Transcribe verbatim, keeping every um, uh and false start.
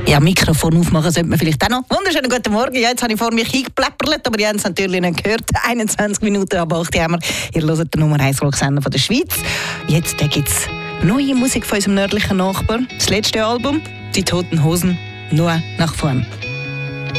Ja, Mikrofon aufmachen sollte man vielleicht auch noch. Wunderschönen guten Morgen. Ja, jetzt habe ich vor mich hingepläppert, aber ihr habt es natürlich nicht gehört. einundzwanzig Minuten ab acht haben wir. Ihr hört den Nummer eins Rocksender von der Schweiz. Jetzt gibt es neue Musik von unserem nördlichen Nachbar. Das letzte Album, die Toten Hosen, nur nach vorn.